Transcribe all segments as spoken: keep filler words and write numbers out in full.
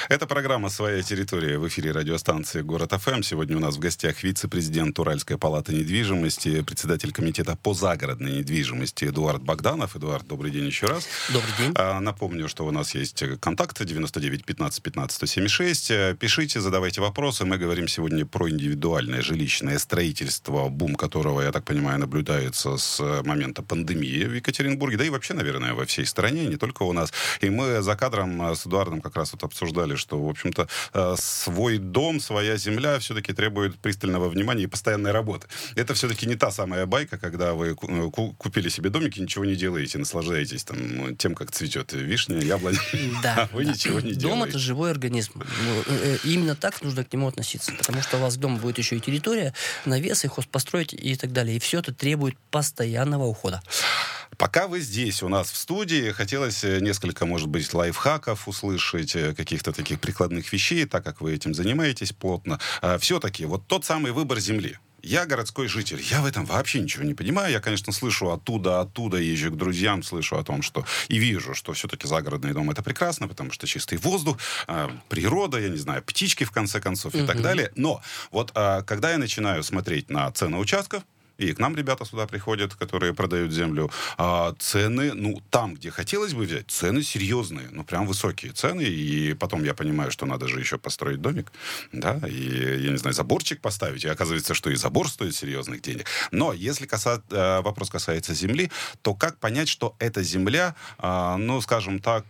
Это программа «Своя территория» в эфире радиостанции «Город ФМ». Сегодня у нас в гостях вице-президент Уральской палаты недвижимости, председатель комитета по загородной недвижимости Эдуард Богданов. Эдуард, добрый день еще раз. Добрый день. А, напомню, что у нас есть контакты девяносто девять пятнадцать пятнадцать сто семьдесят шесть. Пишите, задавайте вопросы. Мы говорим сегодня про индивидуальное жилищное строительство, бум которого, я так понимаю, наблюдается с момента пандемии в Екатеринбурге, да и вообще, наверное, во всей стране, не только у нас. И мы за кадром с Эдуардом как раз вот обсуждали, что, в общем-то, свой дом, своя земля все-таки требует пристального внимания и постоянной работы. Это все-таки не та самая байка, когда вы купили себе домик и ничего не делаете, наслаждаетесь там, тем, как цветет вишня, яблоня, да, а вы да. ничего не Дом делаете. — это живой организм. И именно так нужно к нему относиться, потому что у вас дома будет еще и территория, навесы, хозпостроить и так далее. И все это требует постоянного ухода. Пока вы здесь у нас в студии, хотелось несколько, может быть, лайфхаков услышать, каких-то таких прикладных вещей, так как вы этим занимаетесь плотно. Все-таки вот тот самый выбор земли. Я городской житель, я в этом вообще ничего не понимаю. Я, конечно, слышу оттуда, оттуда, езжу к друзьям, слышу о том, что и вижу, что все-таки загородный дом — это прекрасно, потому что чистый воздух, природа, я не знаю, птички, в конце концов, и mm-hmm. так далее. Но вот когда я начинаю смотреть на цены участков, и к нам ребята сюда приходят, которые продают землю. А цены, ну, там, где хотелось бы взять, цены серьезные, ну, прям высокие цены. И потом я понимаю, что надо же еще построить домик, да, и, я не знаю, заборчик поставить. И оказывается, что и забор стоит серьезных денег. Но если каса... вопрос касается земли, то как понять, что эта земля, ну, скажем так...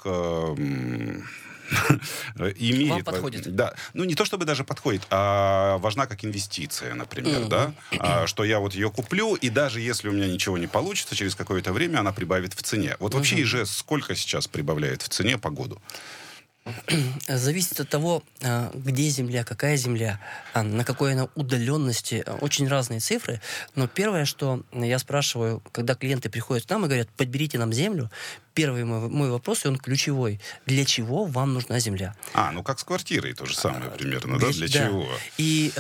имеет... Вам подходит. Да. Ну, не то чтобы даже подходит, а важна как инвестиция, например, mm-hmm. да? А, что я вот ее куплю, и даже если у меня ничего не получится, через какое-то время она прибавит в цене. Вот mm-hmm. вообще ИЖС сколько сейчас прибавляет в цене по году? Зависит от того, где земля, какая земля, на какой она удаленности. Очень разные цифры. Но первое, что я спрашиваю, когда клиенты приходят к нам и говорят: подберите нам землю, первый мой, мой вопрос, и он ключевой: для чего вам нужна земля? А, ну как с квартирой то же самое примерно, да? Для да. чего? И...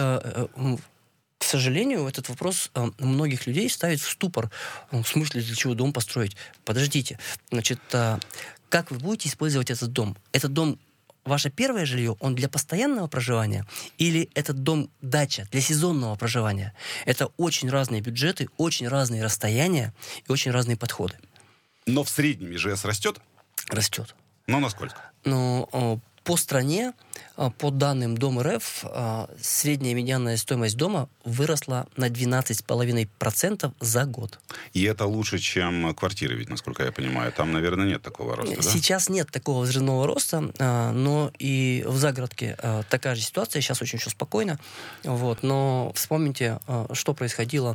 К сожалению, этот вопрос э, многих людей ставит в ступор. В смысле, для чего дом построить? Подождите. Значит, э, как вы будете использовать этот дом? Этот дом, ваше первое жилье, он для постоянного проживания? Или этот дом дача для сезонного проживания? Это очень разные бюджеты, очень разные расстояния и очень разные подходы. Но в среднем ИЖС растет? Растет. Но насколько? Ну, э, по стране, по данным Дом.РФ, средняя медианная стоимость дома выросла на двенадцать целых пять десятых процента за год. И это лучше, чем квартиры, ведь, насколько я понимаю. Там, наверное, нет такого роста, Сейчас да? нет такого взрывного роста, но и в загородке такая же ситуация. Сейчас очень все спокойно. Вот. Но вспомните, что происходило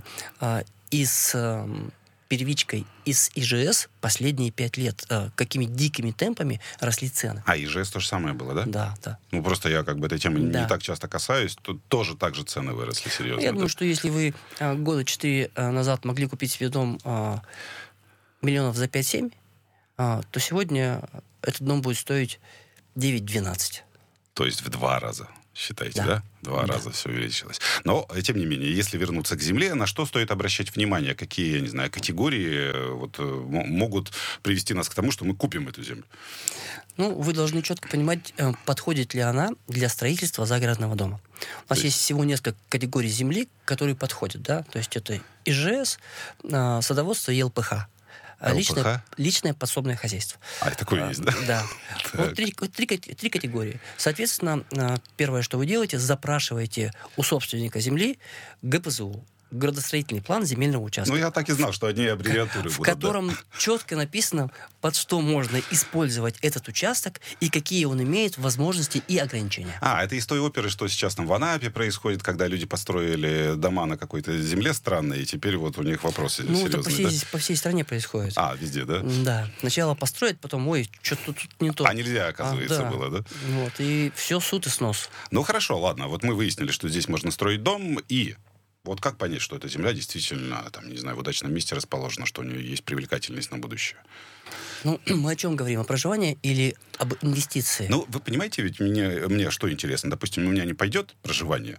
и с первичкой, и с ИЖС последние пять лет. Какими дикими темпами росли цены. А ИЖС то же самое было, да? Да, да. Ну, просто я как бы этой темы да. не так часто касаюсь, то тоже так же цены выросли серьезно. Я да? думаю, что если вы а, года четыре а, назад могли купить себе дом а, миллионов за пять-семь, а, то сегодня этот дом будет стоить девять-двенадцать. То есть в два раза, считаете, да? Да. Два да. раза все увеличилось. Но, тем не менее, если вернуться к земле, на что стоит обращать внимание? Какие, я не знаю, категории вот, могут привести нас к тому, что мы купим эту землю? Ну, вы должны четко понимать, подходит ли она для строительства загородного дома. У нас есть... есть всего несколько категорий земли, которые подходят, да, то есть это ИЖС, садоводство и ЛПХ. Личное, личное подсобное хозяйство. А, такое а, есть, да? Да. Вот три, три, три категории. Соответственно, первое, что вы делаете, запрашиваете у собственника земли ГПЗУ, градостроительный план земельного участка. Ну, я так и знал, что одни аббревиатуры в будут. В котором да. четко написано, под что можно использовать этот участок и какие он имеет возможности и ограничения. А, это из той оперы, что сейчас там в Анапе происходит, когда люди построили дома на какой-то земле странной, и теперь вот у них вопросы ну, серьезные. Ну, это по всей, да? по всей стране происходит. А, везде, да? Да. Сначала построить, потом, ой, что-то тут не то. А нельзя, оказывается, а, да. было, да? Вот, и все, суд и снос. Ну, хорошо, ладно, вот мы выяснили, что здесь можно строить дом, и... Вот как понять, что эта земля действительно, там, не знаю, в удачном месте расположена, что у нее есть привлекательность на будущее? Ну, мы о чем говорим? О проживании или об инвестиции? Ну, вы понимаете, ведь мне, мне что интересно? Допустим, у меня не пойдет проживание,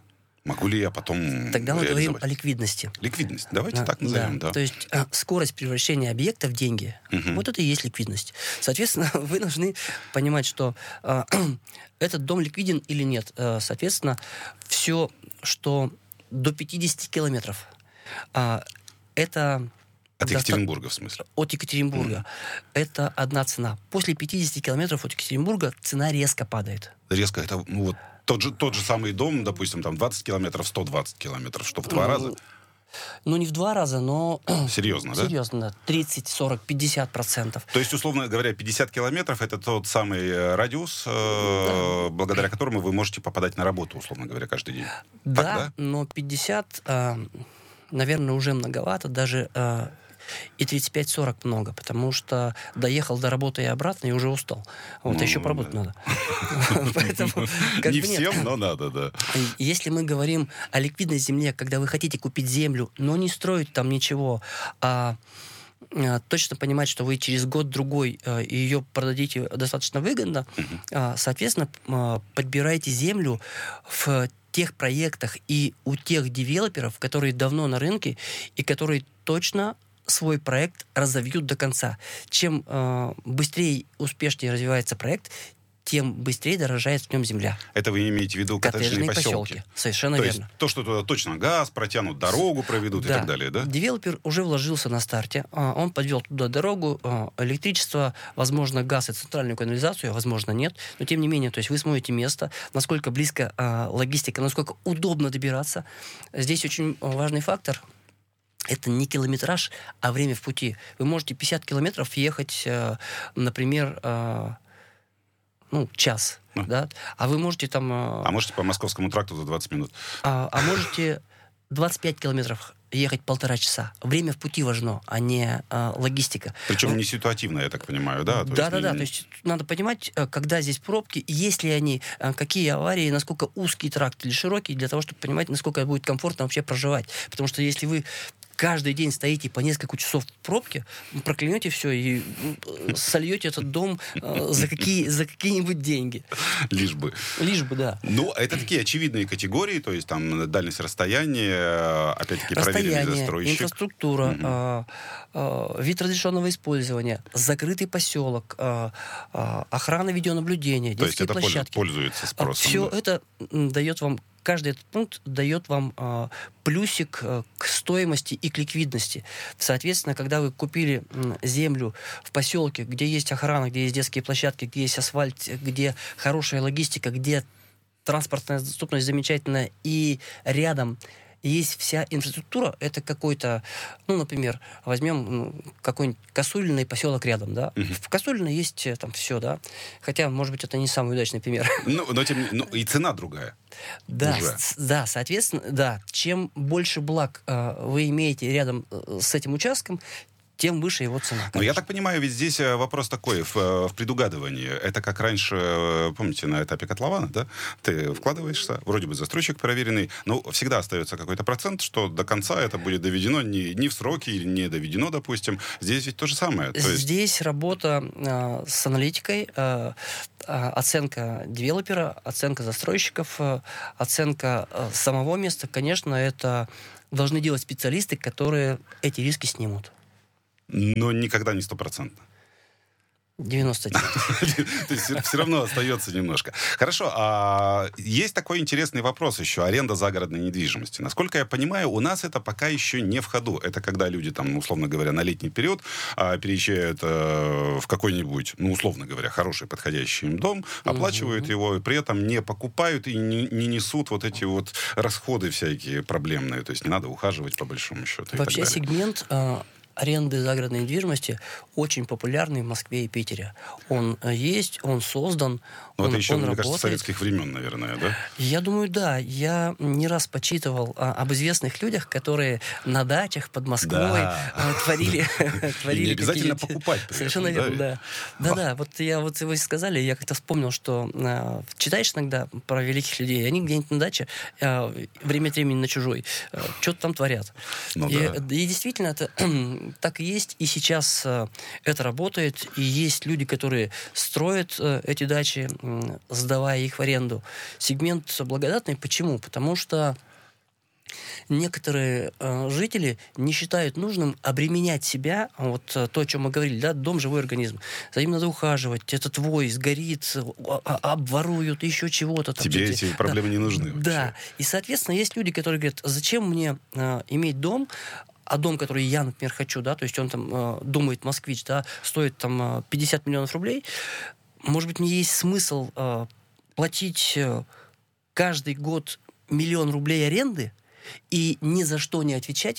Могу ли я потом Тогда мы говорим реализовать? о ликвидности. Ликвидность. Давайте А, так назовем, да. То есть а, скорость превращения объекта в деньги. Мгм. Вот это и есть ликвидность. Соответственно, вы должны понимать, что а, этот дом ликвиден или нет. А, соответственно, все, что до пятидесяти километров, а, это... От доста- Екатеринбурга, в смысле. От Екатеринбурга. Это одна цена. После пятидесяти километров от Екатеринбурга цена резко падает. Резко это, ну, вот, тот же, тот же самый дом, допустим, там двадцать километров, сто двадцать километров, что в два раза? Ну, не в два раза, но... Серьезно, да? Серьезно, да. тридцать, сорок, пятьдесят процентов. То есть, условно говоря, пятьдесят километров — это тот самый э, радиус, э, благодаря которому вы можете попадать на работу, условно говоря, каждый день. Да, Так, да? но пятьдесят, а, наверное, уже многовато, даже а, и тридцать пять сорок много, потому что доехал до работы и обратно и уже устал. Вот, Ну, а еще поработать да. надо. Поэтому, как Не бы нет. всем, но надо, да. Если мы говорим о ликвидной земле, когда вы хотите купить землю, но не строить там ничего, а а, точно понимать, что вы через год-другой а, ее продадите достаточно выгодно, а, соответственно, а, подбирайте землю в тех проектах и у тех девелоперов, которые давно на рынке и которые точно свой проект разовьют до конца. Чем а, быстрее и успешнее развивается проект, тем быстрее дорожает в нем земля. Это вы имеете в виду коттеджные Коттеджные поселки? поселки. Совершенно То верно. есть то, что туда точно газ, протянут дорогу, проведут и Да. так далее, да? Девелопер уже вложился на старте. А, Он подвел туда дорогу, а, электричество, возможно, газ и центральную канализацию, а возможно, нет. Но тем не менее, то есть вы смотрите место, насколько близко а, логистика, насколько удобно добираться. Здесь очень важный фактор. Это не километраж, а время в пути. Вы можете пятьдесят километров ехать, а, например, а, ну, час, Ну. да? А вы можете там... а, А можете по Московскому тракту за двадцать минут? а, а можете двадцать пять километров ехать полтора часа. Время в пути важно, а не а, логистика. Причем не ситуативно, я так понимаю, да? То есть Да-да-да, не- то есть надо понимать, э, когда здесь пробки, есть ли они, э, какие аварии, насколько узкий тракт или широкий, для того, чтобы понимать, насколько будет комфортно вообще проживать. Потому что если вы каждый день стоите по несколько часов в пробке, проклянете все и э, сольете этот дом э, за, какие, за какие-нибудь деньги. Лишь бы. Лишь бы, да. Ну, это такие очевидные категории, то есть там дальность расстояния, э, опять-таки проверенный Расстояние, застройщик. инфраструктура, Мгм. а, а, вид разрешенного использования, закрытый поселок, а, а, охрана видеонаблюдения, То есть детские это пользу- площадки. пользуется спросом. Все да. это м, дает вам, каждый этот пункт дает вам а, плюсик а, к стоимости и к ликвидности. Соответственно, когда вы купили м, землю в поселке, где есть охрана, где есть детские площадки, где есть асфальт, где хорошая логистика, где транспортная доступность замечательная, и рядом есть вся инфраструктура, это какой-то, ну, например, возьмем ну, какой-нибудь Косулино и поселок рядом, да. Мгм. В Косулино есть э, там все, да. Хотя, может быть, это не самый удачный пример. Ну, но тем не- ну, и цена другая. Да, Уже. с- да, соответственно, да, чем больше благ э, вы имеете рядом э, с этим участком, тем выше его цена. Но я конечно. так понимаю, ведь здесь э, вопрос такой, в, э, в предугадывании. Это как раньше, э, помните, на этапе котлована, да? Ты вкладываешься, вроде бы застройщик проверенный, но всегда остается какой-то процент, что до конца это будет доведено не, не в сроки или не доведено, допустим. Здесь ведь то же самое. То есть, Здесь работа э, с аналитикой, э, э, оценка девелопера, оценка застройщиков, э, оценка э, самого места. Конечно, это должны делать специалисты, которые эти риски снимут. но никогда не стопроцентно. девяносто девять. То есть все равно остается немножко. Хорошо, а есть такой интересный вопрос еще. Аренда загородной недвижимости. Насколько я понимаю, у нас это пока еще не в ходу. Это когда люди, там, условно говоря, на летний период а, переезжают а, в какой-нибудь, ну, условно говоря, хороший, подходящий им дом, оплачивают Мгм. его, и при этом не покупают и не, не несут вот эти вот расходы всякие проблемные. То есть не надо ухаживать по большому счету. и Вообще так далее. сегмент э, аренды загородной недвижимости очень популярный в Москве и Питере. Он э, есть, он создан, Ну, он, это еще, он мне кажется, работает. советских времен, наверное, да? Я думаю, да. Я не раз почитывал а, об известных людях, которые на дачах под Москвой Да. а, творили, творили И не обязательно какие-нибудь- покупать при Совершенно этом, да, верно, ведь? да. Да-да, вот я вот вы сказали, я как-то вспомнил, что а, читаешь иногда про великих людей, они где-нибудь на даче, а, время от времени на чужой, а, что-то там творят. Ну и, да. и действительно это так и есть, и сейчас а, это работает, и есть люди, которые строят а, эти дачи, м, сдавая их в аренду. Сегмент благодатный. Почему? Потому что некоторые э, жители не считают нужным обременять себя, вот э, то, о чем мы говорили, да, дом — живой организм. За ним надо ухаживать, это твой, сгорит, а, а, обворуют, еще чего-то. Там, Тебе эти, эти проблемы да, не нужны. Да, вообще. и, соответственно, есть люди, которые говорят, зачем мне э, иметь дом, а дом, который я, например, хочу, да, то есть он там э, думает, москвич, да, стоит там пятьдесят миллионов рублей, может быть, мне есть смысл э, платить э, каждый год миллион рублей аренды и ни за что не отвечать,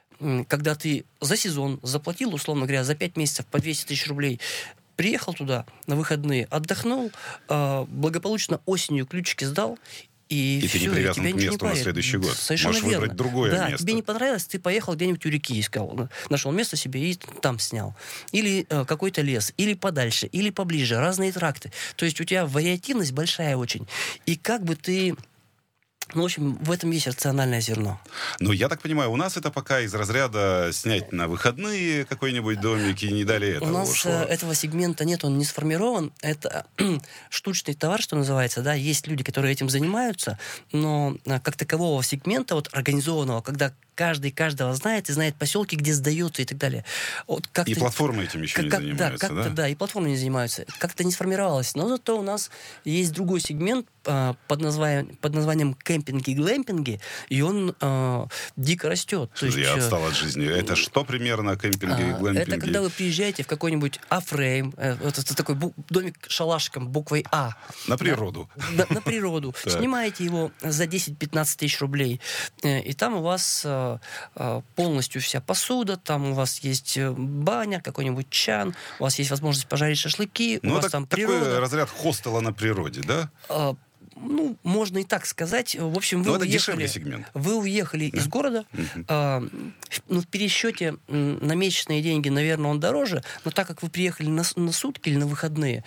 когда ты за сезон заплатил, условно говоря, за пять месяцев по двести тысяч рублей, приехал туда на выходные, отдохнул, э, благополучно осенью ключики сдал, и, и все, ты не привязан тебя к месту на парит. следующий год. Совершенно Можешь верно. выбрать другое да, место. Тебе не понравилось, ты поехал где-нибудь у реки искал, нашел место себе и там снял. Или э, какой-то лес, или подальше, или поближе, разные тракты. То есть у тебя вариативность большая очень. И как бы ты... Ну, в общем, в этом есть рациональное зерно. Ну, я так понимаю, у нас это пока из разряда снять на выходные какой-нибудь домик, и не далее этого У нас ушло. этого сегмента нет, он не сформирован. Это штучный товар, что называется, да. Есть люди, которые этим занимаются, но как такового сегмента, вот организованного, когда каждый каждого знает и знает поселки, где сдается и так далее. Вот и платформы этим еще как, не как, занимаются, да? да? Как-то, да, и платформы не занимаются. Как-то не сформировалось. Но зато у нас есть другой сегмент э, под, названием, под названием кемпинги-глэмпинги, и он э, дико растет. Слушай, То есть, я отстал от жизни. Это что примерно кемпинги и а, глэмпинги? Это когда вы приезжаете в какой-нибудь А-фрейм, э, вот это такой бу- домик шалашиком буквой А. На природу. Да, на природу. Снимаете его за десять-пятнадцать тысяч рублей, э, и там у вас э, э, полностью вся посуда, там у вас есть э, баня, какой-нибудь чан, у вас есть возможность пожарить шашлыки, у Ну, вас это там такой природа. разряд хостела на природе, да? Э, Ну, можно и так сказать. В общем, вы Но это уехали, дешевле сегмент. Вы уехали Да. из города. Мгм. А, ну, в пересчете м, на месячные деньги, наверное, он дороже. Но так как вы приехали на, с- на сутки или на выходные,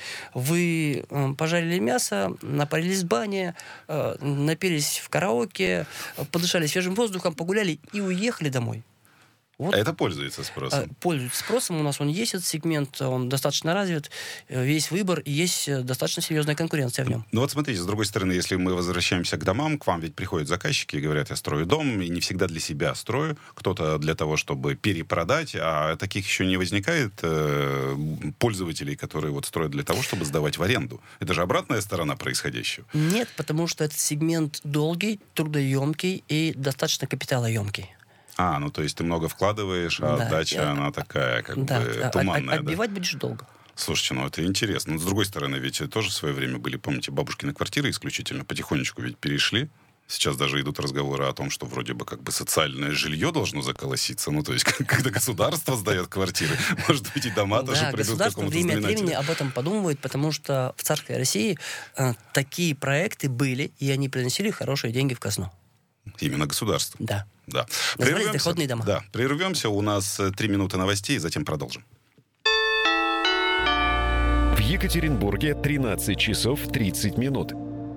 вы м, пожарили мясо, напарились в бане, э, напились в караоке, э, подышали свежим воздухом, погуляли и уехали домой. Вот. А это пользуется А, спросом. Пользуется спросом, у нас он есть, этот сегмент, он достаточно развит, э, есть выбор, и есть э, достаточно серьезная конкуренция в нем. Ну вот смотрите, с другой стороны, если мы возвращаемся к домам, к вам ведь приходят заказчики и говорят, я строю дом, и не всегда для себя строю, кто-то для того, чтобы перепродать, а таких еще не возникает э, пользователей, которые вот строят для того, чтобы сдавать в аренду. Это же обратная сторона происходящего. Нет, потому что этот сегмент долгий, трудоемкий и достаточно капиталоемкий. А, ну то есть ты много вкладываешь, а Да, отдача, я- она такая, как Да, бы, а- а- туманная, да? отбивать будешь долго. Слушайте, ну это интересно. Но с другой стороны, ведь тоже в свое время были, помните, бабушкины квартиры исключительно, потихонечку ведь перешли. Сейчас даже идут разговоры о том, что вроде бы как бы социальное жилье должно заколоситься. Ну, то есть, когда государство сдает квартиры, может быть, и дома тоже Да, придут к государство какому-то время от времени знаменателю. об этом подумывает, потому что в царской России э, такие проекты были, и они приносили хорошие деньги в казну. Именно государство. Да. Да. Назывались Прервемся. доходные дома. Да, прервемся. У нас э, три минуты новостей, затем продолжим. В Екатеринбурге тринадцать часов тридцать минут.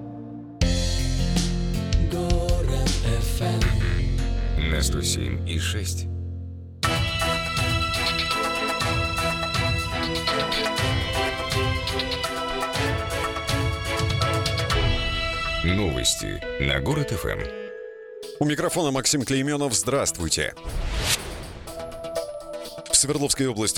На сто семь и шесть. Новости на Город эф эм. У микрофона Максим Клейменов. Здравствуйте. В Свердловской области